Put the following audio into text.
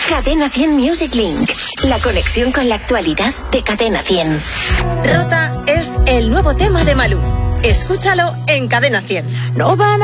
Cadena 100 Music Link. La conexión con la actualidad de Cadena 100. Rota es el nuevo tema de Malú. Escúchalo en Cadena 100. No van